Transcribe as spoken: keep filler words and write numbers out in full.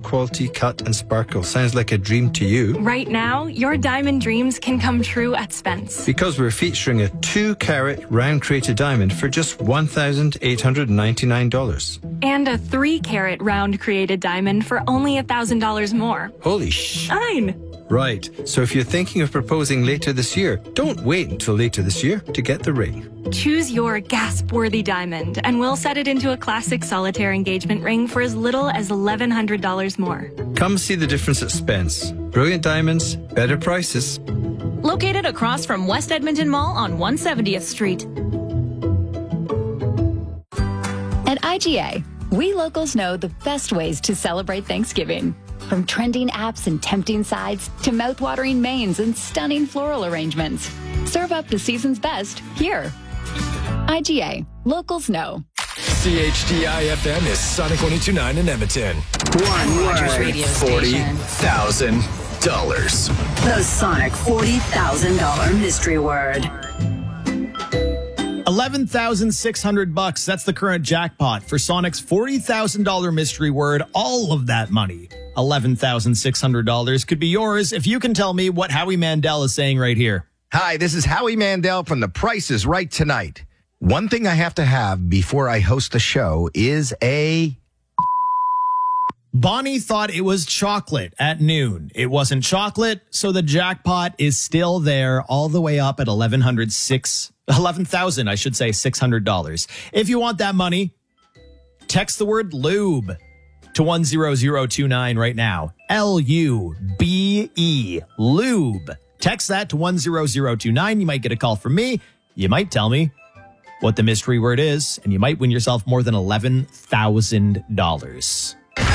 quality cut and sparkle. Sounds like a dream to you. Right now, your diamond dreams can come true at Spence. Because we're featuring a two carat round created diamond for just one thousand eight hundred ninety-nine dollars. And a three carat round created diamond for only one thousand dollars more. Holy sh... Fine. Right. So if you're thinking of proposing later this year, don't wait until later this year to get the ring. Choose your gasp-worthy diamond, and we'll set it into a classic solitaire engagement ring for as little as eleven hundred dollars more. Come see the difference at Spence. Brilliant diamonds, better prices. Located across from West Edmonton Mall on one hundred seventieth Street. At I G A, we locals know the best ways to celebrate Thanksgiving. From trending apps and tempting sides to mouth-watering mains and stunning floral arrangements. Serve up the season's best here. I G A. Locals know. C H D I F M is Sonic one oh two point nine in Edmonton. One word. forty thousand dollars. The Sonic forty thousand dollars mystery word. eleven thousand six hundred bucks. That's the current jackpot for Sonic's forty thousand dollars mystery word. All of that money, eleven thousand six hundred dollars, could be yours if you can tell me what Howie Mandel is saying right here. Hi, this is Howie Mandel from The Price is Right tonight. One thing I have to have before I host the show is a... Bonnie thought it was chocolate at noon. It wasn't chocolate, so the jackpot is still there all the way up at eleven hundred six, eleven thousand, I should say, six hundred dollars. If you want that money, text the word lube to one zero zero two nine right now. L U B E, lube. Text that to one zero zero two nine. You might get a call from me. You might tell me what the mystery word is, and you might win yourself more than eleven thousand dollars.